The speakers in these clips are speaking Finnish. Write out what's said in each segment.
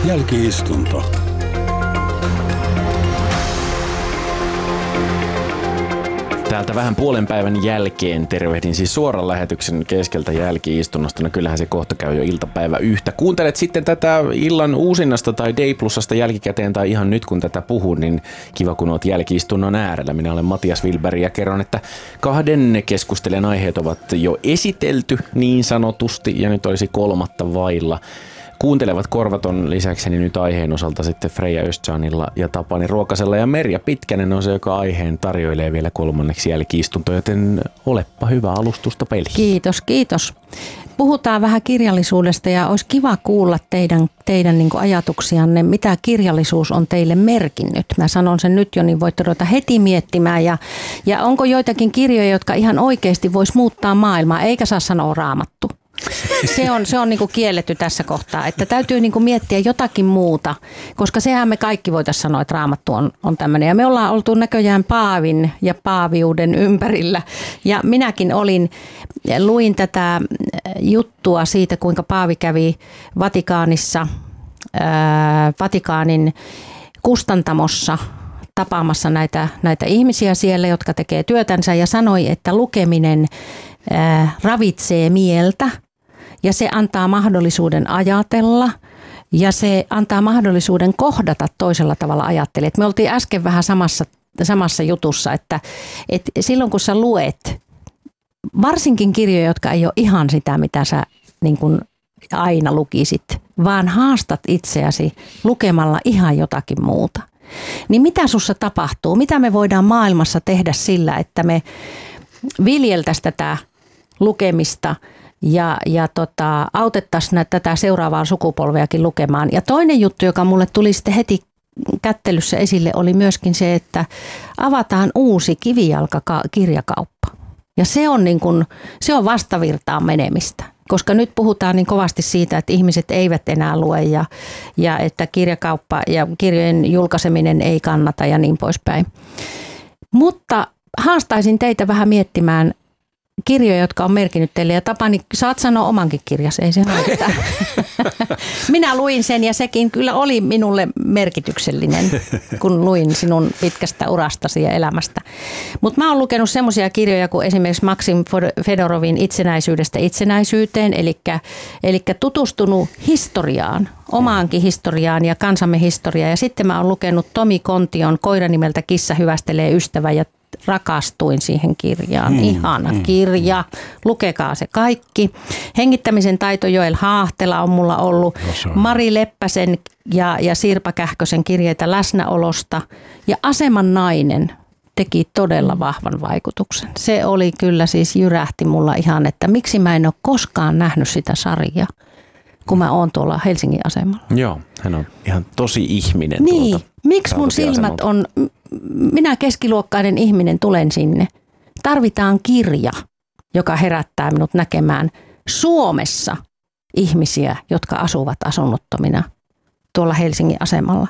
Jälki-istunto. Täältä vähän puolen päivän jälkeen tervehdin siis suoran lähetyksen keskeltä jälki-istunnosta. No kyllähän se kohta käy jo iltapäivä yhtä. Kuuntelet sitten tätä illan uusinnasta tai Day Plusasta jälkikäteen tai ihan nyt kun tätä puhun, niin kiva kun oot jälki-istunnon äärellä. Minä olen Matias Wilberg ja kerron, että kahden keskustelijan aiheet ovat jo esitelty niin sanotusti ja nyt olisi kolmatta vailla. Kuuntelevat korvat on lisäkseni nyt aiheen osalta sitten Freija Östjanilla ja Tapani Ruokasella ja Merja Pitkänen on se, joka aiheen tarjoilee vielä kolmanneksi jälki-istunto, joten olepa hyvä alustusta peliin. Kiitos, kiitos. Puhutaan vähän kirjallisuudesta ja olisi kiva kuulla teidän niin kuin ajatuksianne, mitä kirjallisuus on teille merkinnyt. Mä sanon sen nyt jo, niin voitte ruveta heti miettimään ja onko joitakin kirjoja, jotka ihan oikeasti vois muuttaa maailmaa, eikä saa sanoa Raamattu. Se on niin kuin kielletty tässä kohtaa, että täytyy niin kuin miettiä jotakin muuta, koska sehän me kaikki voitaisiin sanoa, että Raamattu on tämmöinen. Ja me ollaan oltu näköjään paavin ja paaviuden ympärillä ja minäkin luin tätä juttua siitä, kuinka paavi kävi Vatikaanissa, Vatikaanin kustantamossa tapaamassa näitä ihmisiä siellä, jotka tekee työtänsä ja sanoi, että lukeminen ravitsee mieltä ja se antaa mahdollisuuden ajatella ja se antaa mahdollisuuden kohdata toisella tavalla ajattelijat. Me oltiin äsken vähän samassa jutussa, että silloin kun sä luet, varsinkin kirjoja, jotka ei ole ihan sitä, mitä sä niin kuin aina lukisit, vaan haastat itseäsi lukemalla ihan jotakin muuta. Niin mitä sussa tapahtuu? Mitä me voidaan maailmassa tehdä sillä, että me viljeltäisiin tätä lukemista ja autettaisiin tätä seuraavaa sukupolveakin lukemaan. Ja toinen juttu, joka mulle tuli sitten heti kättelyssä esille, oli myöskin se, että avataan uusi kivijalkakirjakauppa. Ja se on vastavirtaan menemistä, koska nyt puhutaan niin kovasti siitä, että ihmiset eivät enää lue ja että kirjakauppa ja kirjojen julkaiseminen ei kannata ja niin poispäin. Mutta haastaisin teitä vähän miettimään kirjoja, jotka on merkinnyt teille. Ja Tapani, saat sanoa omankin kirjasi, ei se haittaa. Minä luin sen ja sekin kyllä oli minulle merkityksellinen, kun luin sinun pitkästä urastasi ja elämästä. Mutta mä oon lukenut semmoisia kirjoja kuin esimerkiksi Maksim Fedorovin Itsenäisyydestä itsenäisyyteen, eli tutustunut historiaan, omaankin historiaan ja kansamme historiaan. Ja sitten mä oon lukenut Tomi Kontion Koira nimeltä Kissa hyvästelee ystävä ja rakastuin siihen kirjaan. Ihana kirja. Lukekaa se kaikki. Hengittämisen taito Joel Haahtela on mulla ollut. Mari Leppäsen ja Sirpa Kähkösen kirjeitä läsnäolosta. Ja Aseman nainen teki todella vahvan vaikutuksen. Se oli kyllä siis jyrähti mulla ihan, että miksi mä en ole koskaan nähnyt sitä sarjaa, kun mä oon tuolla Helsingin asemalla. Joo, hän on ihan tosi ihminen. Niin, miksi mun silmät on, minä keskiluokkainen ihminen tulen sinne. Tarvitaan kirja, joka herättää minut näkemään Suomessa ihmisiä, jotka asuvat asunnottomina tuolla Helsingin asemalla.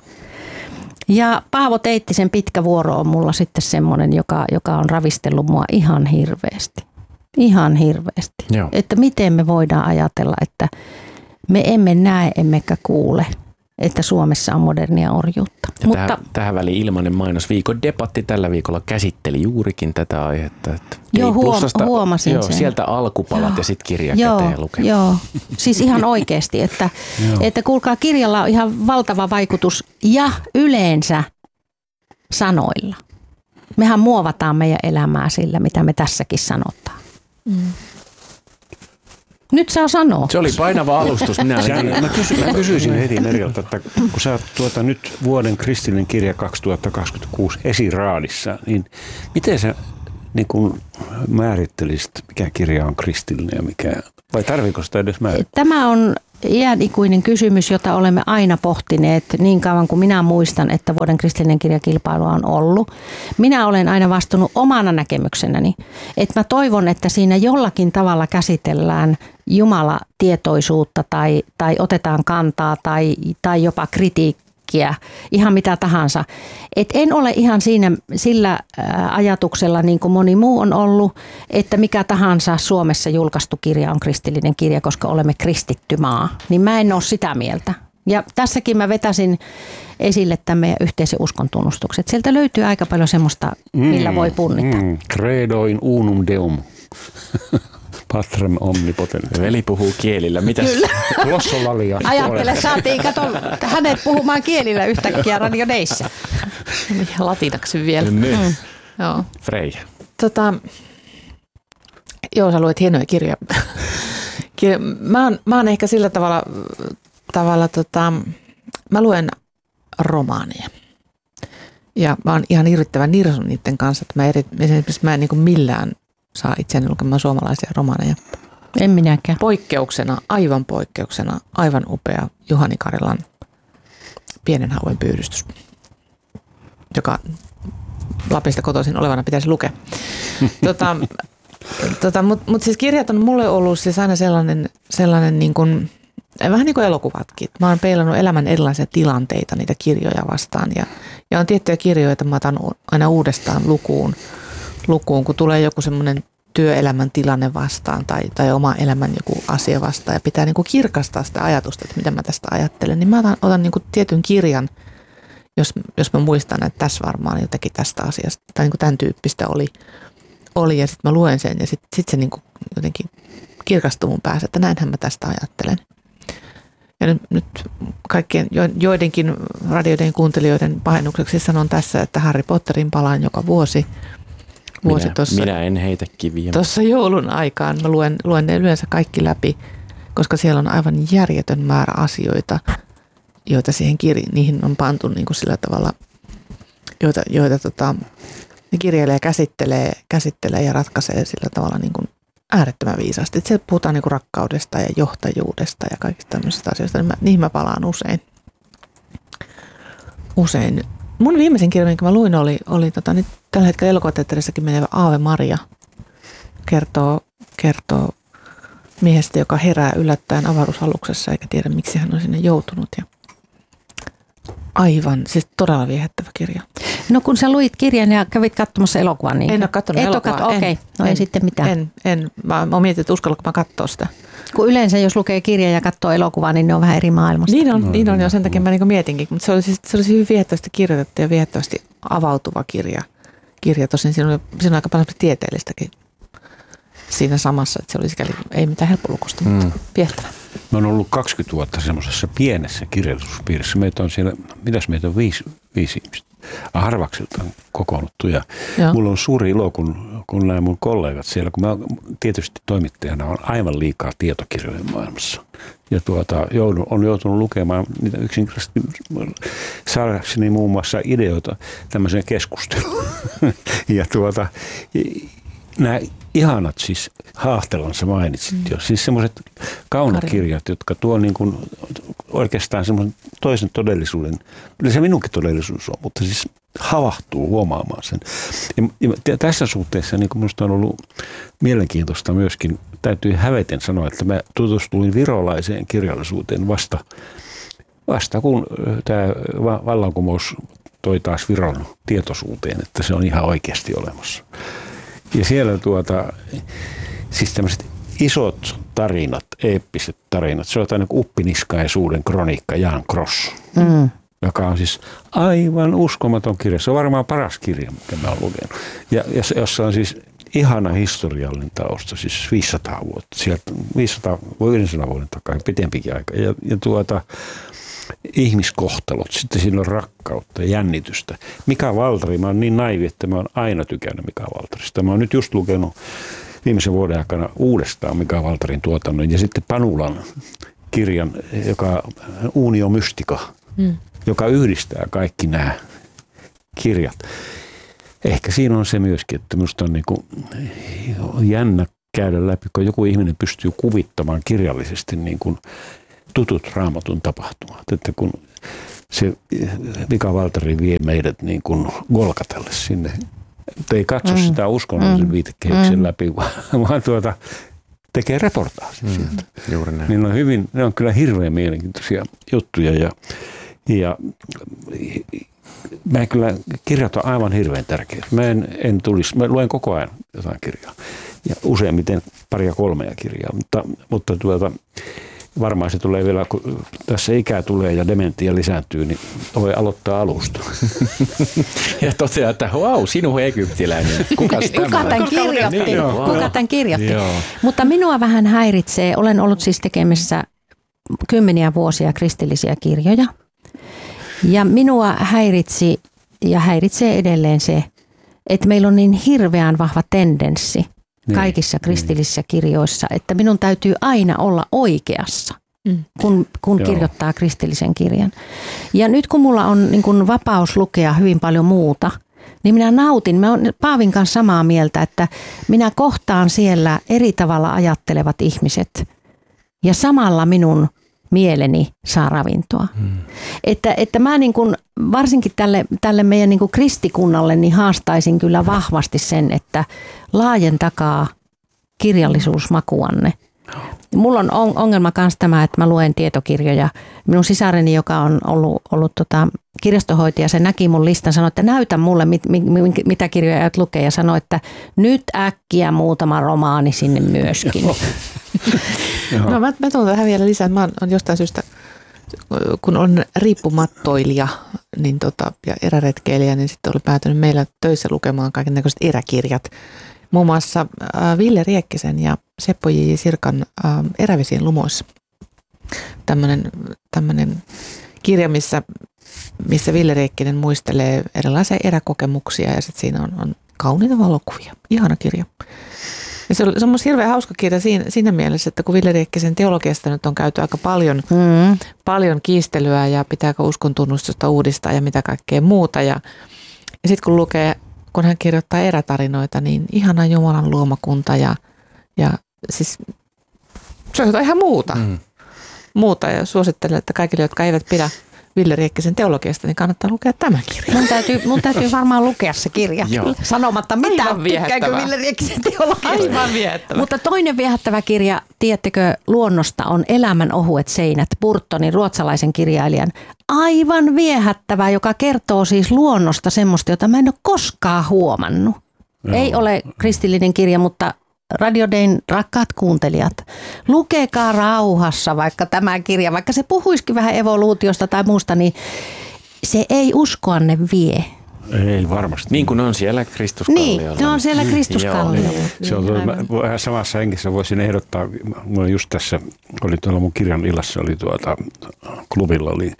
Ja Paavo Teittisen Pitkä vuoro on mulla sitten semmoinen, joka on ravistellut mua ihan hirveästi. Ihan hirveästi. Joo. Että miten me voidaan ajatella, että me emme näe emmekä kuule, että Suomessa on modernia orjuutta. Mutta tähän väliin ilmainen mainos. Viikon debatti tällä viikolla käsitteli juurikin tätä aihetta. Että joo, huomasin sen. Sieltä alkupalat ja sitten kirja käteen lukemaan. Joo, siis ihan oikeasti, että kuulkaa, kirjalla on ihan valtava vaikutus ja yleensä sanoilla. Mehän muovataan meidän elämää sillä, mitä me tässäkin sanotaan. Nyt saa sanoa. Se oli painava alustus. Mä kysyisin heti Merjalta, että kun sä oot nyt vuoden kristillinen kirja 2026 esiraadissa, niin miten sä niin kun määrittelisit, mikä kirja on kristillinen ja mikä, vai tarviiko sitä edes määrittää? Tämä on iänikuinen kysymys, jota olemme aina pohtineet niin kauan kuin minä muistan, että vuoden kristillinen kirjakilpailu on ollut. Minä olen aina vastannut omana näkemyksenäni, että mä toivon, että siinä jollakin tavalla käsitellään Jumala-tietoisuutta tai otetaan kantaa tai jopa kritiikkiä, ihan mitä tahansa. Et en ole ihan sillä ajatuksella, niin kuin moni muu on ollut, että mikä tahansa Suomessa julkaistu kirja on kristillinen kirja, koska olemme kristitty maa. Niin mä en ole sitä mieltä. Ja tässäkin mä vetäisin esille tämän meidän yhteisen uskontunnustuksen. Sieltä löytyy aika paljon semmoista, millä voi punnita. Credo in unum deum. Patrem omnipotens. Veli puhuu kielillä. Mitäs? Glossolalia. Ajattele, saatiin hänet puhumaan kielillä yhtäkkiä Radio Dayssä. Latinaksi vielä. Joo. Freija. Joo, sä luet hienoja kirjoja. Mä oon ehkä sillä tavalla mä luen romaaneja. Ja mä oon ihan hirvittävän nirsun niiden kanssa, että mä en niin kuin millään saa itseäni lukemaan suomalaisia romaaneja. En minäkään. Poikkeuksena, aivan upea Juhani Karilan Pienen hauen pyydystys, joka Lapista kotoisin olevana pitäisi lukea. Mutta siis kirjat on mulle ollut siis aina sellainen niin kuin, vähän niin kuin elokuvatkin. Mä oon peilannut elämän erilaisia tilanteita niitä kirjoja vastaan ja on tiettyjä kirjoja, joita mä otan aina uudestaan lukuun, kun tulee joku semmoinen työelämän tilanne vastaan tai oma elämän joku asia vastaan ja pitää niin kuin kirkastaa sitä ajatusta, että mitä mä tästä ajattelen, niin mä otan niin kuin tietyn kirjan, jos mä muistan, että tässä varmaan jotakin tästä asiasta tai niin kuin tämän tyyppistä oli ja sitten mä luen sen ja sitten se niin kuin jotenkin kirkastuu mun päässä, että näinhän mä tästä ajattelen. Ja nyt kaikkien joidenkin radioiden kuuntelijoiden pahennukseksi sanon tässä, että Harry Potterin palaan joka vuosi. Minä en heitä kiviä. Tuossa joulun aikaan mä luen ne yleensä kaikki läpi, koska siellä on aivan järjetön määrä asioita, joita niihin on pantu niin kuin sillä tavalla, joita ne kirjailija käsittelee ja ratkaisee sillä tavalla niin kuin äärettömän viisaasti. Siellä puhutaan niin kuin rakkaudesta ja johtajuudesta ja kaikista tämmöisistä asioista. Niihin mä palaan usein. Mun viimeisen kirja, minkä mä luin, oli nyt tällä hetkellä elokuvateatterissakin menevä Aave Maria. Kertoo miehestä, joka herää yllättäen avaruusaluksessa eikä tiedä, miksi hän on sinne joutunut. Ja aivan, siis todella viehättävä kirja. No kun sä luit kirjan ja kävit katsomassa elokuvan, niin... En ole katsonut elokuvaa. Okei, ei sitten mitään. Mä mietin, että uskallanko mä katsoa sitä. Kun yleensä jos lukee kirjan ja katsoo elokuvaa, niin ne on vähän eri maailmasta. Niin on jo sen takia mä niin mietinkin. Mutta se oli hyvin viehättävästi kirjoitettu ja viehättävästi avautuva kirja. Tosin siinä on aika paljon tieteellistäkin siinä samassa, että se oli sikäli ei mitään helppolukusta, mutta viehättävä. Mä oon ollut 20 vuotta semmoisessa pienessä kirjallisuuspiirissä. Meitä on siellä, meitä on viisi ihmistä. Harvakseltaan kokoonnuttu ja mulla on suuri ilo, kun nämä mun kollegat siellä, kun mä tietysti toimittajana on aivan liikaa tietokirjojen maailmassa. Ja on joutunut lukemaan niitä yksinkertaisesti saadakseni muun muassa ideoita tämmöiseen keskusteluun. Ja nämä ihanat siis Haahtelansa mainitsit jo. Siis semmoiset kaunokirjat, jotka tuo niin kuin oikeastaan semmoisen toisen todellisuuden. Kyllä se minunkin todellisuus on, mutta siis havahtuu huomaamaan sen. Ja tässä suhteessa niin kuin minusta on ollut mielenkiintoista myöskin, täytyy häveten sanoa, että mä tutustuin virolaiseen kirjallisuuteen vasta kun tämä vallankumous toi taas Viron tietoisuuteen, että se on ihan oikeasti olemassa. Ja siellä siis tämmöiset isot tarinat, eeppiset tarinat, se on jotain niin Uppiniskaisuuden kroniikka Jan Kross, joka on siis aivan uskomaton kirja. Se on varmaan paras kirja, mikä mä oon lukenut. Ja jossa on siis ihana historiallinen tausta, siis 500 vuotta, sieltä 500 vuoden takaa, pitempikin aika. Ja ihmiskohtalot, sitten siinä on rakkautta ja jännitystä. Mika Waltari, mä oon niin naivi, että mä oon aina tykännyt Mika Waltarista. Mä oon nyt just lukenut viimeisen vuoden aikana uudestaan Mika Waltarin tuotannon ja sitten Panulan kirjan, joka Unio Mystica, joka yhdistää kaikki nämä kirjat. Ehkä siinä on se myöskin, että minusta on niin kuin jännä käydä läpi, kun joku ihminen pystyy kuvittamaan kirjallisesti niin kuin tutut Raamatun tapahtumat. Että kun se Mika Waltari vie meidät niin kuin Golgatalle sinne, että ei katso sitä uskonnollisen viitekehyksen läpi, vaan tekee reportaasin sieltä. Juuri näin. Niin ne on kyllä hirveän mielenkiintoisia juttuja ja mä kyllä kirjat on aivan hirveän tärkeitä. Mä luen koko ajan jotain kirjaa ja useimmiten 2-3 kirjaa, mutta varmaan se tulee vielä, kun tässä ikää tulee ja dementia lisääntyy, niin voi aloittaa alusta. Ja toteaa, että vau, sinun egyptiläinen. Kuka tämän kirjoitti? Mutta minua vähän häiritsee. Olen ollut siis tekemässä 10 vuosia kristillisiä kirjoja. Ja minua häiritsi ja häiritsee edelleen se, että meillä on niin hirveän vahva tendenssi kaikissa kristillisissä kirjoissa, että minun täytyy aina olla oikeassa, kun kirjoittaa kristillisen kirjan. Ja nyt kun mulla on niin kun vapaus lukea hyvin paljon muuta, niin minä nautin. Mä oon Paavin kanssa samaa mieltä, että minä kohtaan siellä eri tavalla ajattelevat ihmiset ja samalla minun mieleni saa ravintoa. Että mä niin kuin, varsinkin tälle meidän niin kuin kristikunnalle niin haastaisin kyllä vahvasti sen, että laajentakaa kirjallisuusmakuanne. Mulla on ongelma myös tämä, että mä luen tietokirjoja. Minun sisareni, joka on ollut kirjastohoitaja, se näki mun listan, sanoi, että näytä mulle, mitä kirjoja aiot lukea, ja sanoi, että nyt äkkiä muutama romaani sinne myöskin. No, mä tulen tähän vielä lisää. Mä oon jostain syystä, kun olen riippumattoilija niin ja eräretkeilijä, niin sitten olen päätynyt meillä töissä lukemaan kaikennäköiset eräkirjat. Muun muassa Ville Riekkisen ja Seppo J. Sirkan Erävesien lumoissa. Tämmöinen kirja, missä Ville Riekkinen muistelee erilaisia eräkokemuksia ja sitten siinä on kauniita valokuvia. Ihana kirja. Ja se on musta hirveän hauska kirja siinä mielessä, että kun Ville Riekkisen teologiasta nyt on käyty aika paljon kiistelyä ja pitääkö uskon tunnustusta uudistaa ja mitä kaikkea muuta. Ja sitten kun lukee, kun hän kirjoittaa erätarinoita, niin ihana Jumalan luomakunta ja siis se on ihan muuta. Ja suosittelen, että kaikille, jotka eivät pidä Ville Riekkisen teologiasta, niin kannattaa lukea tämä kirja. Mun täytyy varmaan lukea se kirja sanomatta mitään, tykkääkö Ville Riekkisen teologiasta. Aivan viehättävä. Mutta toinen viehättävä kirja, tiedättekö, luonnosta on Elämän ohuet seinät, Burtonin, ruotsalaisen kirjailijan. Aivan viehättävä, joka kertoo siis luonnosta semmoista, jota mä en ole koskaan huomannut. Ei ole kristillinen kirja, mutta Radio Dayn rakkaat kuuntelijat, lukekaa rauhassa vaikka tämä kirja, vaikka se puhuisikin vähän evoluutiosta tai muusta, niin se ei uskoanne vie. Ei varmasti. Niin kuin on siellä Kristuskalliolla. Niin, ne on siellä Kristuskalliolla. Se on vähän samassa hengessä voisin ehdottaa. Mulla just tässä, oli tuolla mun kirjan illassa, oli klubilla oli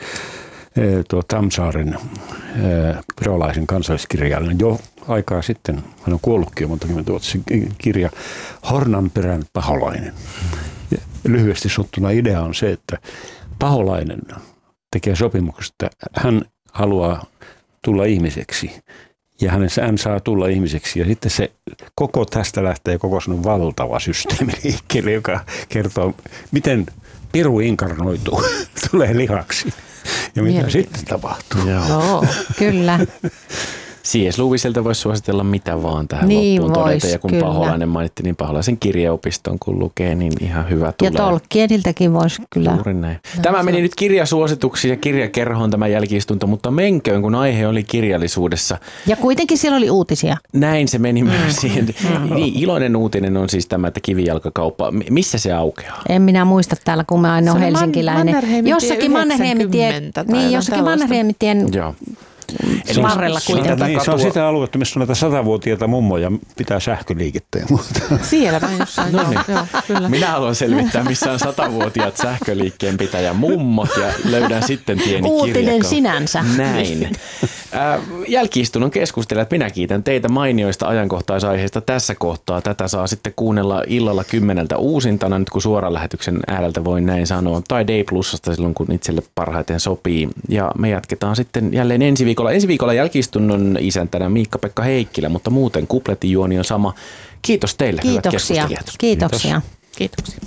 Tamsaaren virolaisen kansalliskirjailija jo aikaa sitten, hän on kuollutkin jo monta kymmentä vuotta, se kirja Hornanperän paholainen. Ja lyhyesti sanottuna idea on se, että paholainen tekee sopimuksesta, että hän haluaa tulla ihmiseksi ja hän saa tulla ihmiseksi ja sitten se koko tästä lähtee koko sellainen valtava systeemi liikkeelle, joka kertoo, miten piru inkarnoituu, tulee lihaksi. Ja mitä sitten tapahtuu? Joo, kyllä. C.S. Lewisiltä voisi suositella mitä vaan tähän niin loppuun todeta. Ja kun kyllä. Paholainen mainittiin, niin Paholaisen kirjaopiston kun lukee, niin ihan hyvä tulee. Ja Tolkieniltäkin voisi kyllä. Juuri näin. Tämä meni nyt kirjasuosituksiin ja kirjakerhoon tämä jälki-istunto, mutta menköön, kun aihe oli kirjallisuudessa. Ja kuitenkin siellä oli uutisia. Näin se meni myös siihen. Niin, iloinen uutinen on siis tämä, että kivijalkakauppa. Missä se aukeaa? En minä muista täällä, kun mä aina olen helsinkiläinen. Jossakin Mannerheimitien. Niin, jossakin Mannerheimitien. Joo. Varrella kuitenkin. Niin, se on sitä aluetta, missä on näitä 100-vuotiaita mummoja pitää sähköliikettä ja muuta. Siellä vähän jossain. No niin. Joo, kyllä. Minä haluan selvittää, missä on 100-vuotiaat sähköliikkeen pitäjä mummot ja löydän sitten pieni uutinen sinänsä. Näin. Jälki-istunnon keskustelijat, minä kiitän teitä mainioista ajankohtaisaiheista tässä kohtaa. Tätä saa sitten kuunnella illalla 10 uusintana, nyt kun suoran lähetyksen ääreltä voin näin sanoa, tai Day Plusasta silloin, kun itselle parhaiten sopii. Ja me jatketaan sitten jälleen ensi viikolla jälki-istunnon isäntänä Miikka-Pekka Heikkilä, mutta muuten kuplettijuoni on sama. Kiitos teille, hyvät keskustelijat. Kiitoksia. Kiitoksia.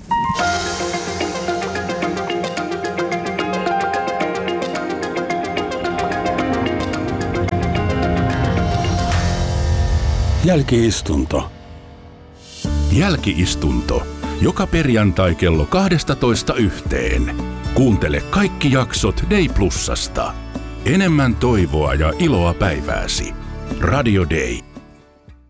Jälki-istunto. Jälki-istunto. Joka perjantai kello 12:00. Kuuntele kaikki jaksot Day Plusasta. Enemmän toivoa ja iloa päivääsi. Radio Day.